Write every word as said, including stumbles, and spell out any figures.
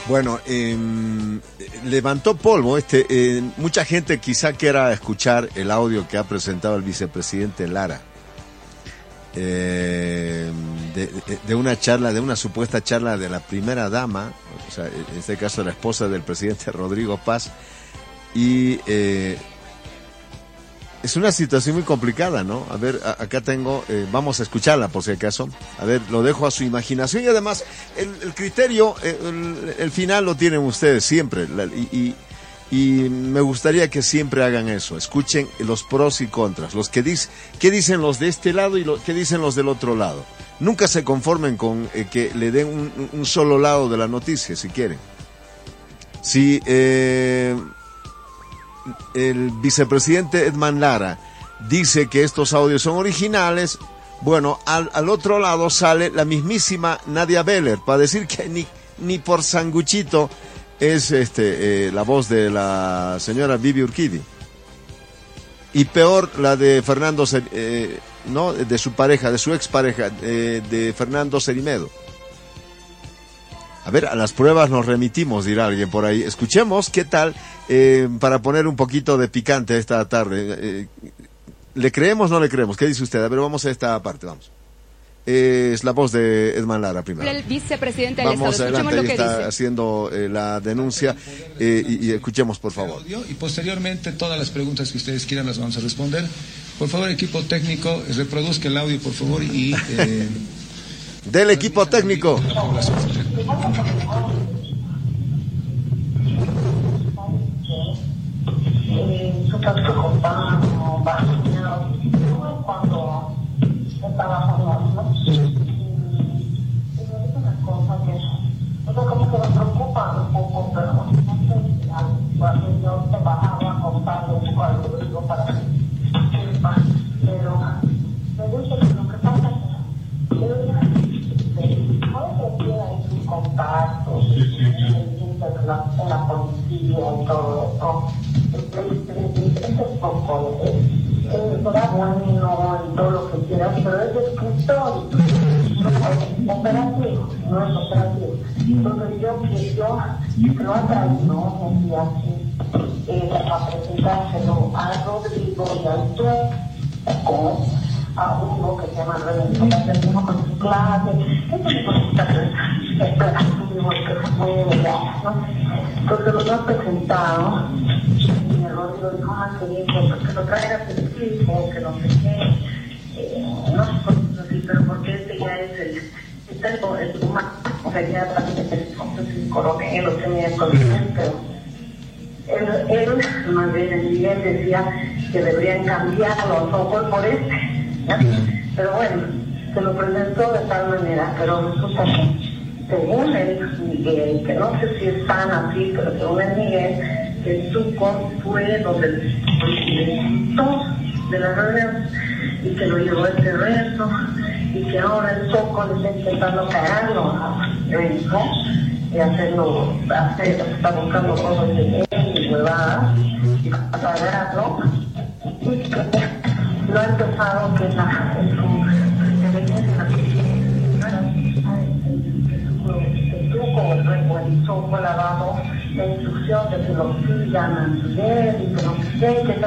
Bueno, eh, levantó polvo este. Eh, mucha gente quizá quiera escuchar el audio que ha presentado el vicepresidente Lara. Eh, de, de, de una charla, de una supuesta charla de la primera dama, o sea, en este caso la esposa del presidente Rodrigo Paz, y eh, es una situación muy complicada, ¿no? A ver, a, acá tengo, eh, vamos a escucharla por si acaso. A ver, lo dejo a su imaginación y además el, el criterio, el, el final lo tienen ustedes siempre. La, y, y, y me gustaría que siempre hagan eso. Escuchen los pros y contras. Los que dicen, qué dicen los de este lado y lo, qué dicen los del otro lado. Nunca se conformen con eh, que le den un, un solo lado de la noticia, si quieren. Si, eh, el vicepresidente Edman Lara dice que estos audios son originales, bueno, al, al otro lado sale la mismísima Nadia Beller para decir que ni, ni por sanguchito es este eh, la voz de la señora Vivi Urquidi. Y peor la de Fernando, eh, no, de su pareja, de su expareja, eh, de Fernando Cerimedo. A ver, a las pruebas nos remitimos, dirá alguien por ahí. Escuchemos qué tal, eh, para poner un poquito de picante esta tarde. Eh, ¿Le creemos o no le creemos? ¿Qué dice usted? A ver, vamos a esta parte, vamos. Eh, es la voz de Edman Lara primero. El vicepresidente del vamos Estado, escuchemos adelante, lo que está dice. haciendo eh, la denuncia eh, y, y escuchemos, por favor. Y posteriormente todas las preguntas que ustedes quieran las vamos a responder. Por favor, equipo técnico, reproduzca el audio, por favor, y... Eh, del equipo técnico. Yo estaba preocupado, bajoneado, cuando estaba famoso. Y me dice una cosa que, o sea, como que me preocupa un poco, pero no sé, cuando yo te bajaba a contarle un poco algo, digo, para que sepa, pero me dice que lo que pasa es que puede que ahí sus contactos, en la policía y todo eso. Es un poco, será bueno y todo lo que quieras, pero es escritor, operativo, no es operativo. Entonces yo que yo lo ha traído un día así, para presentárselo a Rodrigo y al Tuco, a uno que se llama René, que hace uno con su clase, eso es una operativo que se puede dar, ¿no? Entonces lo ha presentado. Y el Rodrigo dijo, ah, qué bien, que lo traigas el equipo, que no sé qué, eh, no sé por qué así, pero porque este ya es el, está el, el humano, o sea, ya también es el coronel, o tenía el coronel, pero él, él, más bien el Miguel decía que deberían cambiar los ojos por este, ¿ya? Pero bueno, se lo presentó de tal manera, pero resulta que según el Miguel, que no sé si es tan así, pero según el Miguel, el Tuco fue donde el dos de la reunión y que lo llevó a este reto y que ahora el Tuco le está intentando caerlo a Renzo y hacerlo, hacer, está buscando cosas de él y huevadas y pagarlo y que lo ha empezado que la es como el Tuco o el Renzo el Tuco lavado la instrucción de que lo sigan a su y que no sé qué, que